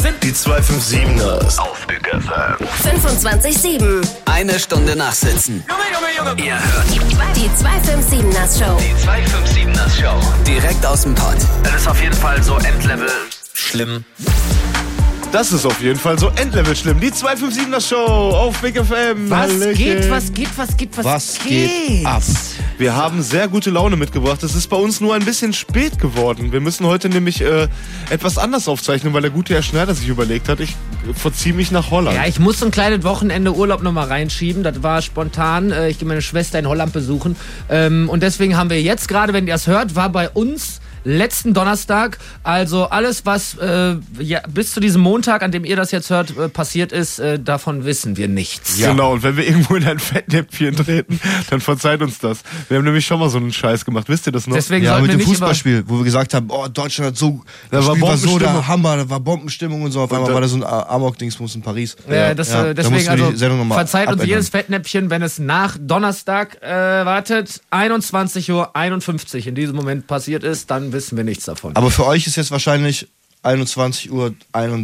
sind die 257ers auf Big FM. 25/7. Eine Stunde nachsitzen. Junge. Ihr hört Die 257ers Show. die 257ers Show. Direkt aus dem Pod. Das ist auf jeden Fall so Endlevel schlimm. Das ist auf jeden Fall so Endlevel schlimm. Die 257ers Show auf Big FM. Was Hallöchen. geht ab? Wir haben sehr gute Laune mitgebracht. Es ist bei uns nur ein bisschen spät geworden. Wir müssen heute nämlich etwas anders aufzeichnen, weil der gute Herr Schneider sich überlegt hat, ich verziehe mich nach Holland. Ja, ich muss so ein kleines Wochenende Urlaub nochmal reinschieben. Das war spontan. Ich gehe meine Schwester in Holland besuchen. Und deswegen haben wir jetzt gerade, wenn ihr es hört, war bei uns letzten Donnerstag, also alles, was bis zu diesem Montag, an dem ihr das jetzt hört, passiert ist, davon wissen wir nichts. Ja. Genau, und wenn wir irgendwo in ein Fettnäpfchen treten, dann verzeiht uns das. Wir haben nämlich schon mal so einen Scheiß gemacht, wisst ihr das noch? Deswegen Ja, sollten mit wir dem nicht Fußballspiel, wo wir gesagt haben, oh, Deutschland hat so, Da war Spiel war so Bombenstimmung. der Hammer, da war Bombenstimmung und so, auf einmal war da so ein Amok-Dingsbums in Paris. da mussten deswegen, wir die also Sendung noch mal verzeiht uns abändern. jedes Fettnäpfchen, wenn es nach Donnerstag, 21:51 Uhr in diesem Moment passiert ist, dann wissen wir nichts davon. Aber für euch ist jetzt wahrscheinlich 21:31 Uhr.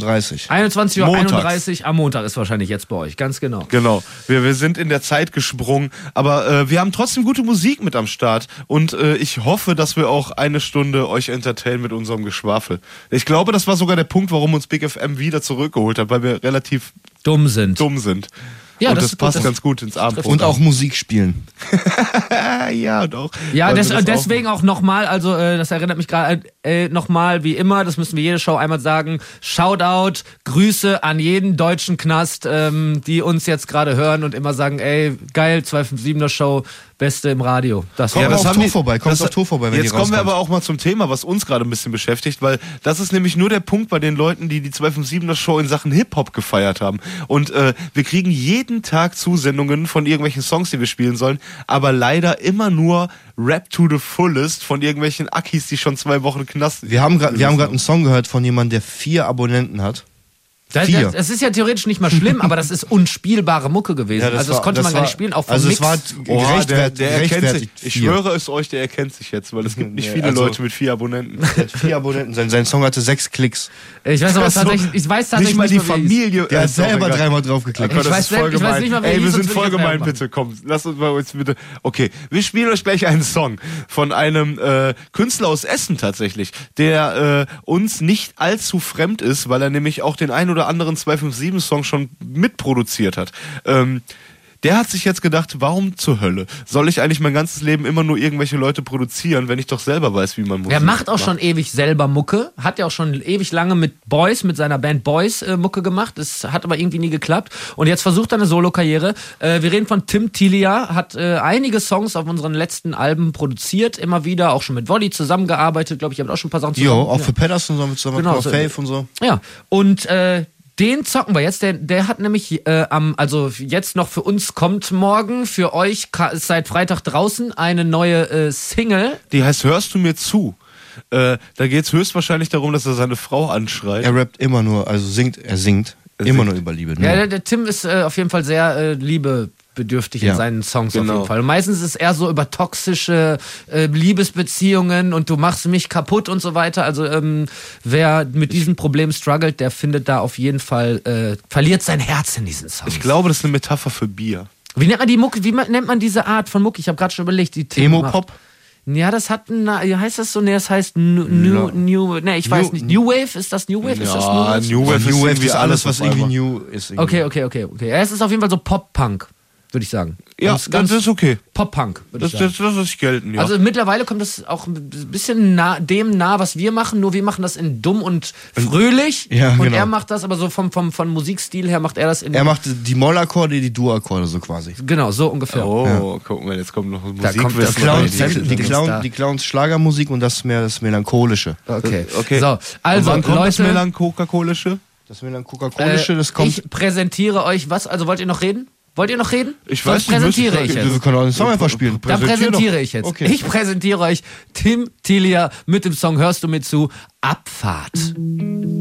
21:31 Uhr am Montag ist wahrscheinlich jetzt bei euch, ganz genau. Genau, wir sind in der Zeit gesprungen, aber wir haben trotzdem gute Musik mit am Start und ich hoffe, dass wir auch eine Stunde euch entertainen mit unserem Geschwafel. Ich glaube, das war sogar der Punkt, warum uns Big FM wieder zurückgeholt hat, weil wir relativ Dumm sind. dumm sind. Ja, und das das ist gut, passt das ganz gut ins Abendprogramm. Und auch Musik spielen. Ja, und auch. Ja, weil wir das deswegen auch nochmal, also das erinnert mich gerade nochmal wie immer, das müssen wir jede Show einmal sagen, Shoutout, Grüße an jeden deutschen Knast, die uns jetzt gerade hören und immer sagen, ey, geil, 257er Show, Beste im Radio. Das Kommt Ja, das auf haben Tour die- vorbei, kommt das- auf Tour vorbei, wenn Jetzt die kommen wir rauskommt. aber auch mal zum Thema, was uns gerade ein bisschen beschäftigt, weil das ist nämlich nur der Punkt bei den Leuten, die 257er Show in Sachen Hip-Hop gefeiert haben. Und wir kriegen jeden Tag Zusendungen von irgendwelchen Songs, die wir spielen sollen, aber leider immer nur Rap to the Fullest von irgendwelchen Akis, die schon 2 Wochen Knast. Wir haben gerade einen Song gehört von jemandem, der 4 Abonnenten hat. Das ist ja theoretisch nicht mal schlimm, aber das ist unspielbare Mucke gewesen. Ja, also das konnte man gar nicht spielen, auch vom Also Mix. es war Oha, der erkennt sich. gerechtfertigt. Ich 4. schwöre es euch, der erkennt sich jetzt, weil es gibt nicht Nee, viele also- Leute mit 4 Abonnenten. Der hat 4 Abonnenten. Sein Song hatte 6 Klicks. Ich weiß aber Also, tatsächlich, ich weiß tatsächlich nicht mal die mehr, wie es- Familie. Der hat ist doch selber egal. 3-mal draufgeklickt. Gott, Ich das weiß ist voll nicht- ich weiß gemein. nicht mal, wer Ey, hieß, wir sonst sind will voll ich das gemein, machen. bitte, komm. Lass uns bei uns bitte. Okay, wir spielen euch gleich einen Song von einem Künstler aus Essen tatsächlich, der uns nicht allzu fremd ist, weil er nämlich auch den ein oder anderen 257-Song schon mitproduziert hat. Der hat sich jetzt gedacht, warum zur Hölle soll ich eigentlich mein ganzes Leben immer nur irgendwelche Leute produzieren, wenn ich doch selber weiß, wie man Musik Er macht auch schon ewig selber Mucke, hat ja auch schon ewig lange mit seiner Band Boys Mucke gemacht, das hat aber irgendwie nie geklappt und jetzt versucht er eine Solo-Karriere. Wir reden von Tim Tilia, hat einige Songs auf unseren letzten Alben produziert, immer wieder, auch schon mit Wolli zusammengearbeitet, glaube ich, habe auch schon ein paar Sachen zusammen. Jo, auch für Pedersen so mit Genau, Power so- Faith und so. Ja, und den zocken wir jetzt. Der hat nämlich also jetzt noch für uns kommt morgen, für euch ist seit Freitag draußen eine neue Single. Die heißt Hörst du mir zu? Da geht es höchstwahrscheinlich darum, dass er seine Frau anschreit. Er rappt immer nur, also er singt immer nur über Liebe. Ja, Nur. der Tim ist auf jeden Fall sehr liebebedürftig in Ja. seinen Songs auf Genau. jeden Fall. Und meistens ist es eher so über toxische Liebesbeziehungen und du machst mich kaputt und so weiter. Also wer mit diesem Problem struggelt, der findet da auf jeden Fall, verliert sein Herz in diesen Songs. Ich glaube, das ist eine Metapher für Bier. Wie nennt man die Mucke? Nennt man diese Art von Mucke? Ich habe gerade schon überlegt. Die Tim Emo-Pop? macht. Ja, das hat heißt das so? Nee, das heißt ich weiß nicht. New Wave? Ist das New Wave? Ist das New Wave? New Wave New Wave irgendwie ist alles, was auf irgendwie einmal. new ist. Irgendwie. Okay. Ja, es ist auf jeden Fall so Pop-Punk, würde ich sagen. Ja, Ganz das ist okay. Pop-Punk, würde ich sagen. Das ist gelten, ja. Also mittlerweile kommt das auch ein bisschen dem nah, was wir machen, nur wir machen das in dumm und fröhlich. Ja, und genau. er macht das aber so vom Musikstil her, macht er das in... Er macht die Mollakkorde, die Dur-Akkorde so quasi. Genau, so ungefähr. Guck mal, jetzt kommt noch Da kommt das Musikwissen. Clown- rein. Die Clowns Schlagermusik und das mehr das Melancholische. Okay. Okay. So, Und also wann kommt das Leute, Melancholische? Das Melancholische, das kommt... ich präsentiere euch was, also wollt ihr noch reden? Ich Sonst weiß nicht, präsentiere ich jetzt. Wir können auch den Song einfach spielen. Dann präsentiere ich jetzt. Okay. Ich präsentiere euch Tim Tilia mit dem Song Hörst du mir zu? Abfahrt.